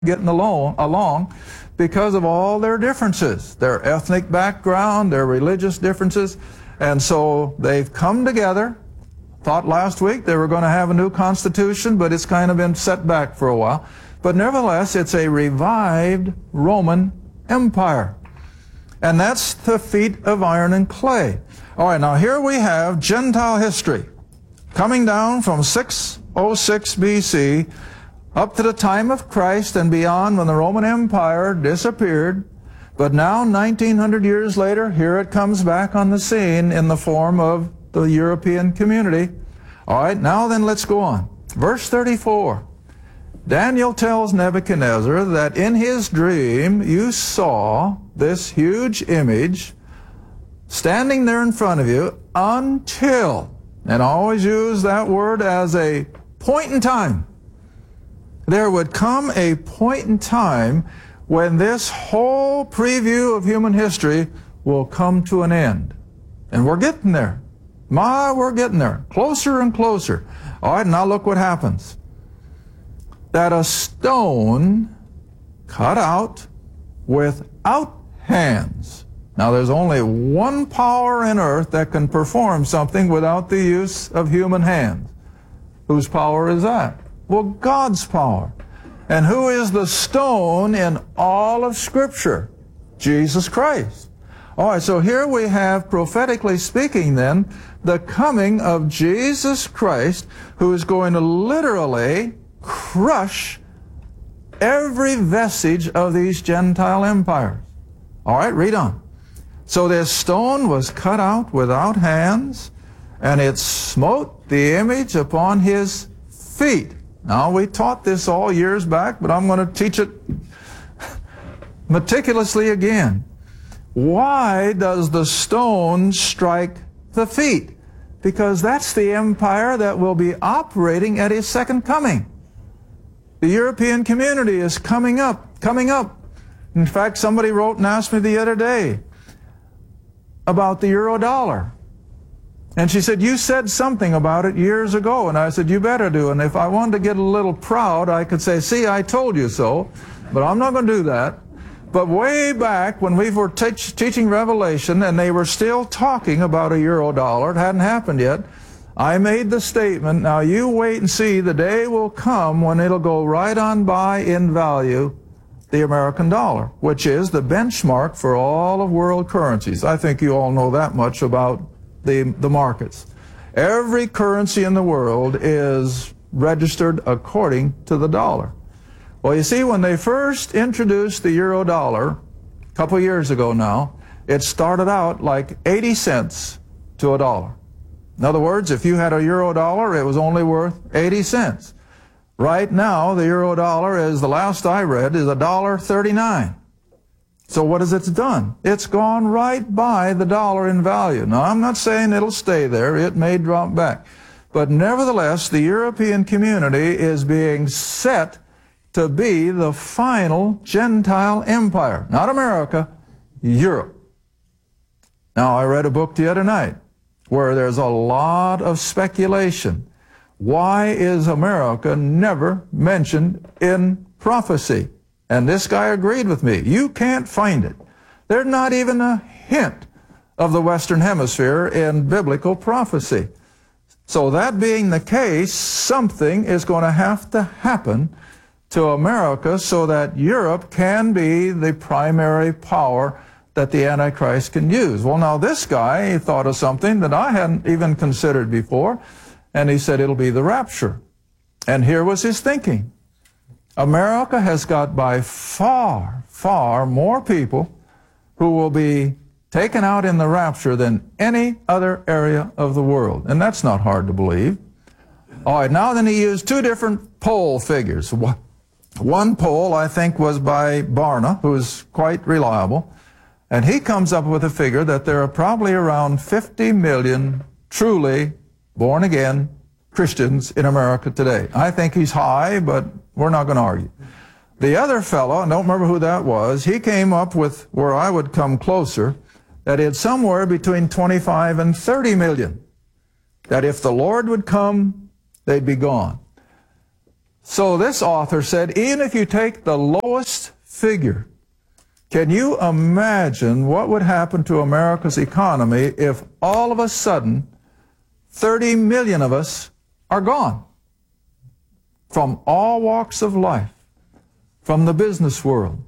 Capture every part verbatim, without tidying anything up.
getting along, along because of all their differences, their ethnic background, their religious differences. And so they've come together. Thought last week they were going to have a new constitution, but it's kind of been set back for a while. But nevertheless, it's a revived Roman Empire. And that's the feat of iron and clay. All right, now here we have Gentile history coming down from six oh six B C up to the time of Christ and beyond, when the Roman Empire disappeared. But now, nineteen hundred years later, here it comes back on the scene in the form of the European community. All right, now then let's go on. Verse thirty-four. Daniel tells Nebuchadnezzar that in his dream you saw this huge image standing there in front of you until, and I always use that word as a point in time. There would come a point in time when this whole preview of human history will come to an end. And we're getting there. My, we're getting there. Closer and closer. All right, now look what happens. That a stone cut out without hands. Now there's only one power in earth that can perform something without the use of human hands. Whose power is that? Well, God's power. And who is the stone in all of Scripture? Jesus Christ. All right, so here we have, prophetically speaking then, the coming of Jesus Christ, who is going to literally crush every vestige of these Gentile empires. All right, read on. So this stone was cut out without hands, and it smote the image upon his feet. Now, we taught this all years back, but I'm going to teach it meticulously again. Why does the stone strike the feet? Because that's the empire that will be operating at his second coming. The European community is coming up, coming up. In fact, somebody wrote and asked me the other day about the euro dollar. And she said, you said something about it years ago. And I said, you better do. And if I wanted to get a little proud, I could say, see, I told you so. But I'm not going to do that. But way back when we were teach, teaching Revelation and they were still talking about a euro dollar, it hadn't happened yet, I made the statement, now you wait and see, the day will come when it'll go right on by in value the American dollar, which is the benchmark for all of world currencies. I think you all know that much about the, the markets. Every currency in the world is registered according to the dollar. Well, you see, when they first introduced the euro dollar, a couple years ago now, it started out like eighty cents to a dollar. In other words, if you had a euro dollar, it was only worth eighty cents. Right now, the euro dollar, is the last I read, is a dollar thirty-nine. So what has it done? It's gone right by the dollar in value. Now, I'm not saying it'll stay there. It may drop back. But nevertheless, the European community is being set to be the final Gentile empire. Not America, Europe. Now, I read a book the other night where there's a lot of speculation. Why is America never mentioned in prophecy? And this guy agreed with me. You can't find it. There's not even a hint of the Western Hemisphere in biblical prophecy. So that being the case, something is going to have to happen to America so that Europe can be the primary power that the Antichrist can use. Well, now this guy, he thought of something that I hadn't even considered before, and he said it'll be the rapture. And here was his thinking. America has got by far, far more people who will be taken out in the rapture than any other area of the world. And that's not hard to believe. All right, now then he used two different poll figures. One poll, I think, was by Barna, who is quite reliable. And he comes up with a figure that there are probably around fifty million truly born-again Christians in America today. I think he's high, but we're not going to argue. The other fellow, I don't remember who that was, he came up with where I would come closer, that it's somewhere between twenty-five and thirty million. That if the Lord would come, they'd be gone. So this author said, even if you take the lowest figure, can you imagine what would happen to America's economy if all of a sudden thirty million of us are gone from all walks of life, from the business world,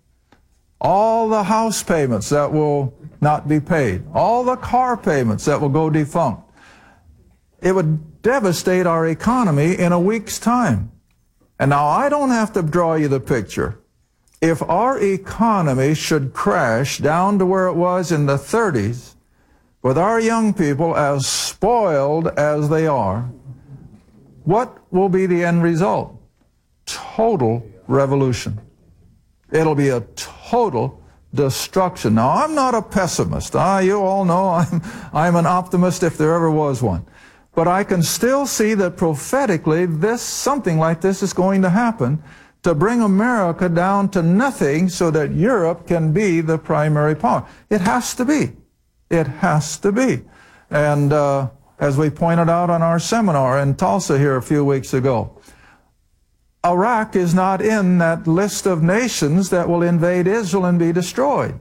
all the house payments that will not be paid, all the car payments that will go defunct? It would devastate our economy in a week's time. And now I don't have to draw you the picture. If our economy should crash down to where it was in the thirties, with our young people as spoiled as they are, what will be the end result? Total revolution. It'll be a total destruction. Now, I'm not a pessimist. Ah, you all know I'm, I'm an optimist if there ever was one. But I can still see that prophetically this, something like this is going to happen to bring America down to nothing so that Europe can be the primary power. It has to be. It has to be. And uh, as we pointed out on our seminar in Tulsa here a few weeks ago, Iraq is not in that list of nations that will invade Israel and be destroyed.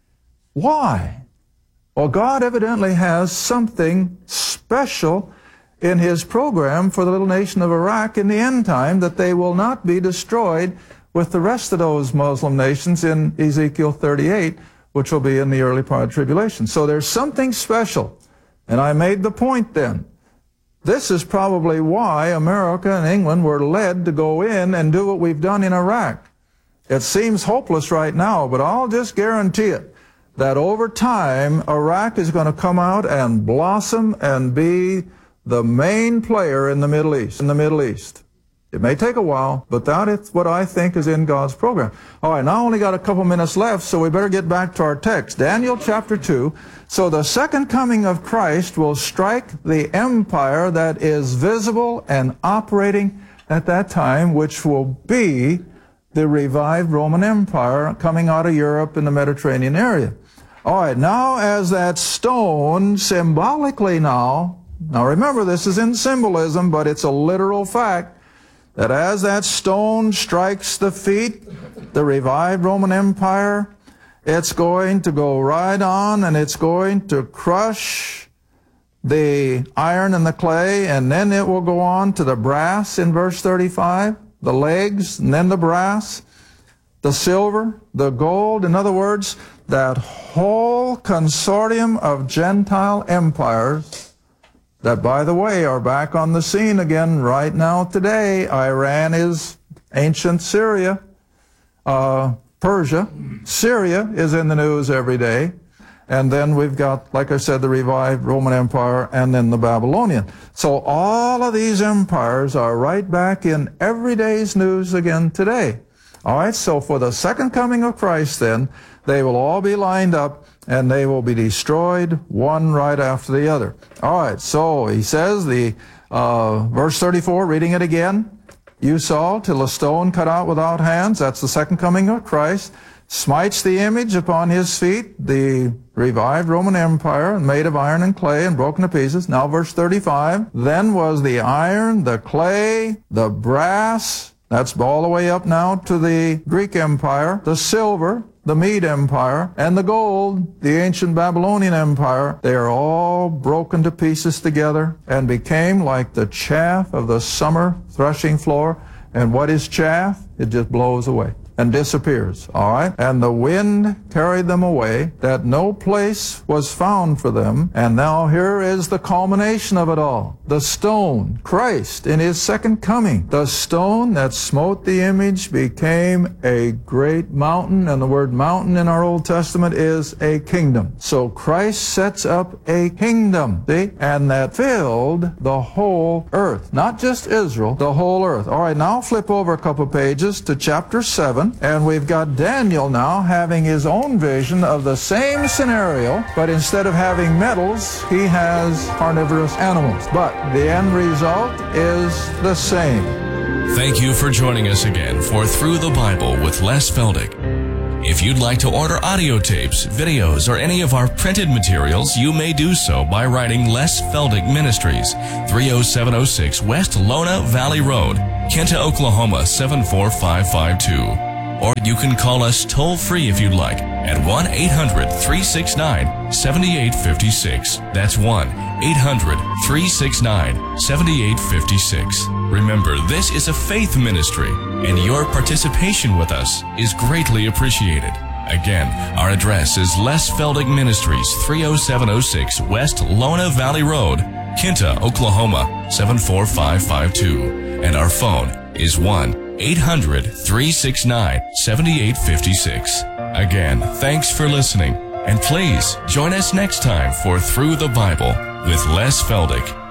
Why? Well, God evidently has something special in His program for the little nation of Iraq in the end time, that they will not be destroyed with the rest of those Muslim nations in Ezekiel thirty-eight, which will be in the early part of tribulation. So there's something special. And I made the point then. This is probably why America and England were led to go in and do what we've done in Iraq. It seems hopeless right now, but I'll just guarantee it, that over time, Iraq is going to come out and blossom and be the main player in the Middle East. In the Middle East. It may take a while, but that is what I think is in God's program. All right, now I only got a couple minutes left, so we better get back to our text. Daniel chapter two. So the second coming of Christ will strike the empire that is visible and operating at that time, which will be the revived Roman Empire coming out of Europe and the Mediterranean area. All right, now as that stone symbolically now, now remember this is in symbolism, but it's a literal fact, that as that stone strikes the feet, the revived Roman Empire, it's going to go right on and it's going to crush the iron and the clay, and then it will go on to the brass in verse thirty-five, the legs, and then the brass, the silver, the gold. In other words, that whole consortium of Gentile empires that, by the way, are back on the scene again right now today. Iran is ancient Syria. Uh, Persia. Syria is in the news every day. And then we've got, like I said, the revived Roman Empire and then the Babylonian. So all of these empires are right back in every day's news again today. All right, so for the second coming of Christ then, they will all be lined up and they will be destroyed one right after the other. All right, so he says, the uh, verse thirty-four, reading it again, you saw till a stone cut out without hands, that's the second coming of Christ, smites the image upon his feet, the revived Roman Empire, made of iron and clay and broken to pieces. Now verse thirty-five, then was the iron, the clay, the brass, that's all the way up now to the Greek Empire, the silver, the Mede Empire, and the gold, the ancient Babylonian Empire. They are all broken to pieces together and became like the chaff of the summer threshing floor. And what is chaff? It just blows away and disappears, all right? And the wind carried them away, that no place was found for them. And now here is the culmination of it all. The stone, Christ, in his second coming. The stone that smote the image became a great mountain, and the word mountain in our Old Testament is a kingdom. So Christ sets up a kingdom, see? And that filled the whole earth. Not just Israel, the whole earth. All right, now flip over a couple pages to chapter seven. And we've got Daniel now having his own vision of the same scenario, but instead of having metals, he has carnivorous animals. But the end result is the same. Thank you for joining us again for Through the Bible with Les Feldick. If you'd like to order audio tapes, videos, or any of our printed materials, you may do so by writing Les Feldick Ministries, three oh seven oh six West Lona Valley Road, Kinta, Oklahoma seven four five five two. Or you can call us toll-free if you'd like at one eight hundred, three six nine, seven eight five six. That's one eight hundred, three six nine, seven eight five six. Remember, this is a faith ministry, and your participation with us is greatly appreciated. Again, our address is Les Feldick Ministries, three oh seven oh six West Lona Valley Road, Kinta, Oklahoma seven four five five two. And our phone is one eight hundred, three six nine, seven eight five six. Again, thanks for listening, and please join us next time for Through the Bible with Les Feldick.